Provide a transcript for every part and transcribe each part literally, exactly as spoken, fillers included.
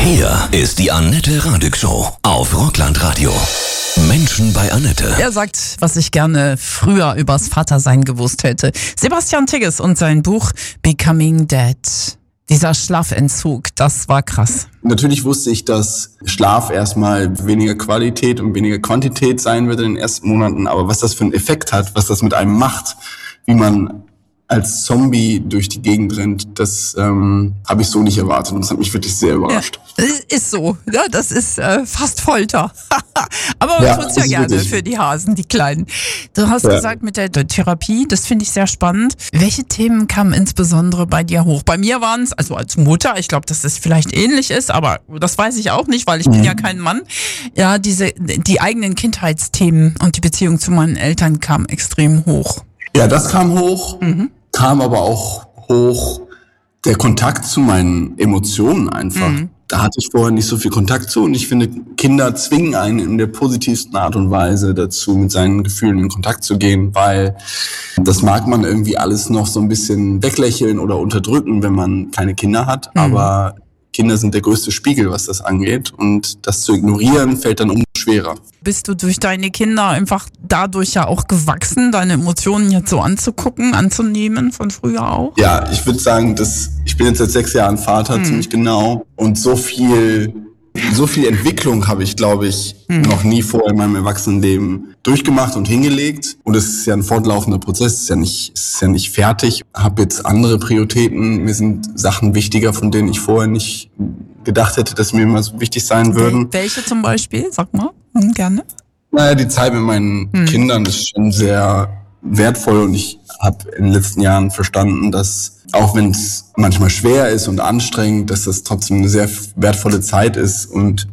Hier ist die Annette Radig Show auf Rockland Radio. Menschen bei Annette. Er sagt, was ich gerne früher übers Vatersein gewusst hätte. Sebastian Tigges und sein Buch Becoming Dad. Dieser Schlafentzug, das war krass. Natürlich wusste ich, dass Schlaf erstmal weniger Qualität und weniger Quantität sein wird in den ersten Monaten. Aber was das für einen Effekt hat, was das mit einem macht, wie man als Zombie durch die Gegend rennt, das ähm, habe ich so nicht erwartet und das hat mich wirklich sehr überrascht. Ja, ist so, ja, das ist äh, fast Folter. Aber man ja, tut's ja gerne wirklich für die Hasen, die Kleinen. Du hast ja gesagt, mit der Therapie, das finde ich sehr spannend. Welche Themen kamen insbesondere bei dir hoch? Bei mir waren es, also als Mutter, ich glaube, dass das vielleicht ähnlich ist, aber das weiß ich auch nicht, weil ich mhm. bin ja kein Mann. Ja, diese die eigenen Kindheitsthemen und die Beziehung zu meinen Eltern kamen extrem hoch. Ja, das kam hoch, mhm. kam aber auch hoch der Kontakt zu meinen Emotionen einfach. Mhm. Da hatte ich vorher nicht so viel Kontakt zu und ich finde, Kinder zwingen einen in der positivsten Art und Weise dazu, mit seinen Gefühlen in Kontakt zu gehen, weil das mag man irgendwie alles noch so ein bisschen weglächeln oder unterdrücken, wenn man keine Kinder hat, mhm. aber Kinder sind der größte Spiegel, was das angeht und das zu ignorieren fällt dann umso schwerer. Bist du durch deine Kinder einfach dadurch ja auch gewachsen, deine Emotionen jetzt so anzugucken, anzunehmen von früher auch? Ja, ich würde sagen, dass ich bin jetzt seit sechs Jahren Vater, hm. ziemlich genau. Und so viel, so viel Entwicklung habe ich, glaube ich, hm. noch nie vorher in meinem Erwachsenenleben durchgemacht und hingelegt. Und es ist ja ein fortlaufender Prozess, es ist ja nicht, es ist ja nicht fertig. Ich habe jetzt andere Prioritäten. Mir sind Sachen wichtiger, von denen ich vorher nicht gedacht hätte, dass mir immer so wichtig sein würden. Welche zum Beispiel? Sag mal. Hm, gerne. Naja, die Zeit mit meinen hm. Kindern ist schon sehr wertvoll und ich habe in den letzten Jahren verstanden, dass auch wenn es manchmal schwer ist und anstrengend, dass das trotzdem eine sehr wertvolle Zeit ist und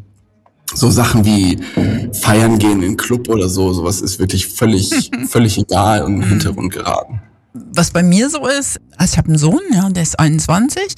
so Sachen wie feiern gehen in einen Club oder so, sowas ist wirklich völlig, völlig egal und in den Hintergrund geraten. Was bei mir so ist, also ich habe einen Sohn, ja, der ist einundzwanzig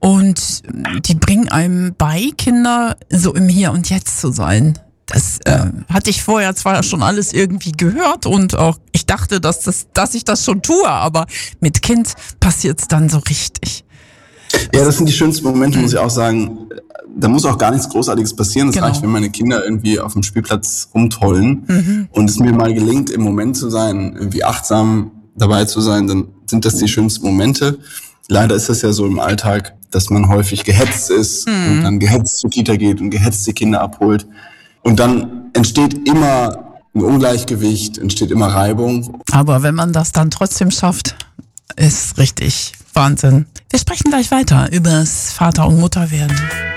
und die bringen einem bei, Kinder so im Hier und Jetzt zu sein. Das äh, hatte ich vorher zwar schon alles irgendwie gehört und auch ich dachte, dass das, dass ich das schon tue, aber mit Kind passiert's dann so richtig. Ja, das sind die schönsten Momente, mhm. muss ich auch sagen. Da muss auch gar nichts Großartiges passieren. Es genau. reicht, wenn meine Kinder irgendwie auf dem Spielplatz rumtollen mhm. und es mir mal gelingt, im Moment zu sein, irgendwie achtsam dabei zu sein, dann sind das die schönsten Momente. Leider ist das ja so im Alltag, dass man häufig gehetzt ist mhm. und dann gehetzt zur Kita geht und gehetzt die Kinder abholt. Und dann entsteht immer ein Ungleichgewicht, entsteht immer Reibung. Aber wenn man das dann trotzdem schafft, ist richtig Wahnsinn. Wir sprechen gleich weiter übers Vater- und Mutterwerden.